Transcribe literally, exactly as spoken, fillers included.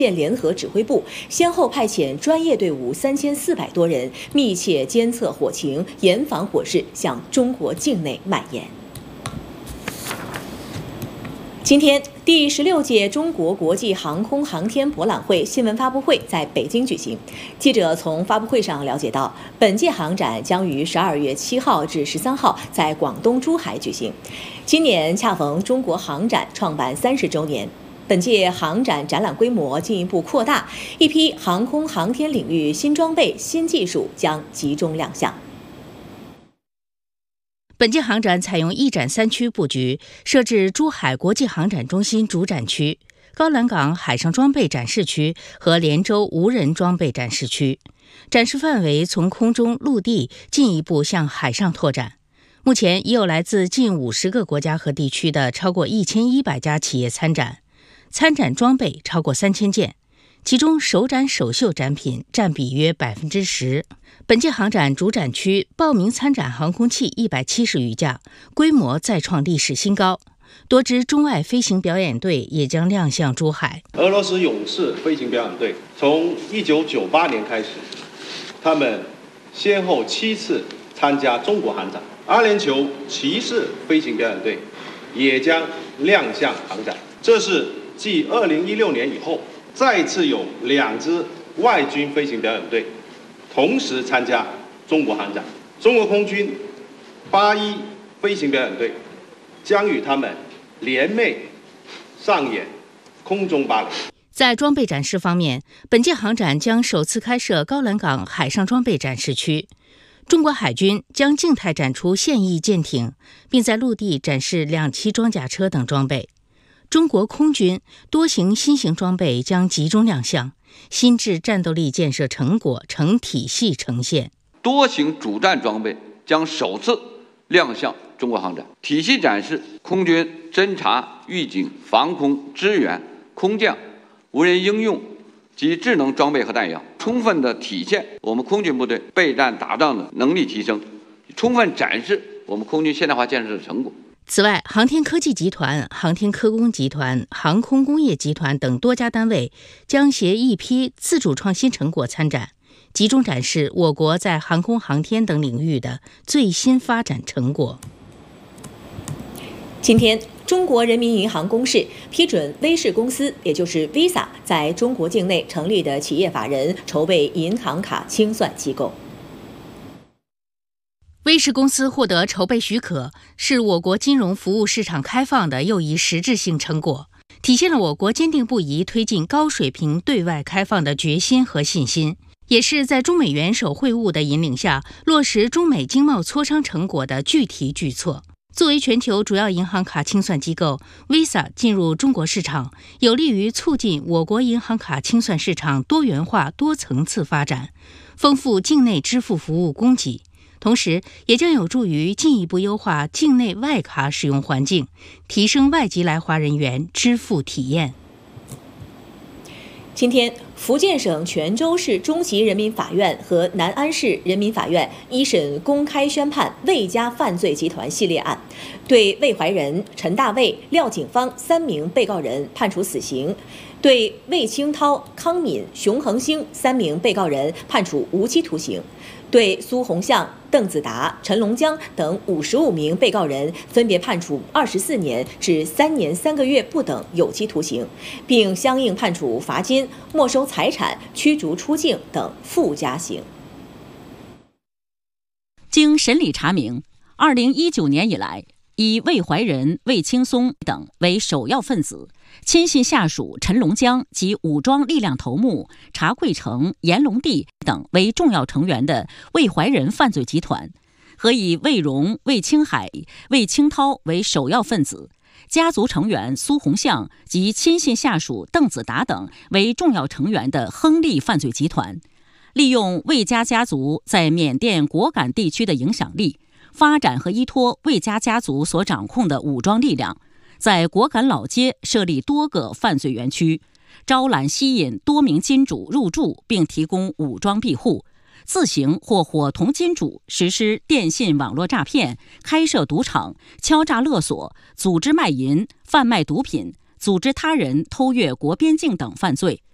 县联合指挥部先后派遣专业队伍三千四百多人，密切监测火情，严防火势向中国境内蔓延。今天，第十六届中国国际航空航天博览会新闻发布会在北京举行。记者从发布会上了解到，本届航展将于十二月七号至十三号在广东珠海举行。今年恰逢中国航展创办三十周年。本届航展展览规模进一步扩大，一批航空航天领域新装备、新技术将集中亮相。 本届航展采用一展三区布局，设置珠海国际航展中心主展区、高栏港海上装备展示区和连州无人装备展示区。展示范围从空中、陆地进一步向海上拓展。目前已有来自近五十个国家和地区的超过一千一百家企业参展。参展装备超过三千件，其中首展首秀展品占比约百分之十。本届航展主展区报名参展航空器一百七十余架，规模再创历史新高。多支中外飞行表演队也将亮相珠海。 俄罗斯勇士飞行表演队从一九九八年开始，他们先后七次参加中国航展。阿联酋骑士飞行表演队也将亮相航展，这是继二零一六年以后，再次有两支外军飞行表演队同时参加中国航展。中国空军八一飞行表演队将与他们联袂上演空中芭蕾。 在装备展示方面，本届航展将首次开设高栏港海上装备展示区。中国海军将静态展出现役舰艇，并在陆地展示两栖装甲车等装备。中国空军多型新型装备将集中亮相，新制战斗力建设成果成体系呈现。 多型主战装备将首次亮相中国航展，体系展示空军侦察、预警、防空、支援、空降、无人应用及智能装备和弹药，充分的体现我们空军部队备战打仗的能力提升，充分展示我们空军现代化建设的成果。 此外，航天科技集团、航天科工集团、航空工业集团等多家单位将携一批自主创新成果参展，集中展示我国在航空航天等领域的最新发展成果。 今天，中国人民银行公示批准威视公司，也就是 Visa 在中国境内成立的企业法人筹备银行卡清算机构。 威视公司获得筹备许可，是我国金融服务市场开放的又一实质性成果，体现了我国坚定不移推进高水平对外开放的决心和信心，也是在中美元首会晤的引领下落实中美经贸磋商成果的具体举措。作为全球主要银行卡清算机构 ，Visa 进入中国市场，有利于促进我国银行卡清算市场多元化、多层次发展，丰富境内支付服务供给。同时，也将有助于进一步优化境内外卡使用环境，提升外籍来华人员支付体验。 今天，福建省泉州市中级人民法院和南安市人民法院一审公开宣判魏家犯罪集团系列案，对魏怀仁、陈大卫、廖景芳三名被告人判处死刑，对魏清涛、康敏、熊恒星三名被告人判处无期徒刑，对苏宏向、邓子达、陈龙江等五十五名被告人分别判处二十四年至三年三个月不等有期徒刑，并相应判处罚金、没收财产、驱逐出境等附加刑。 经审理查明，二零一九年以来，以魏怀仁、魏青松等为首要分子，亲信下属陈龙江及武装力量头目查贵成、严龙第等为重要成员的魏怀仁犯罪集团，和以魏荣、魏青海、魏青涛为首要分子，家族成员苏宏向及亲信下属邓子达等为重要成员的亨利犯罪集团，利用魏家家族在缅甸果敢地区的影响力，发展和依托魏家家族所掌控的武装力量，在果敢老街设立多个犯罪园区，招揽吸引多名金主入驻，并提供武装庇护，自行或伙同金主实施电信网络诈骗、开设赌场、敲诈勒索、组织卖淫、贩卖毒品、组织他人偷越国边境等犯罪，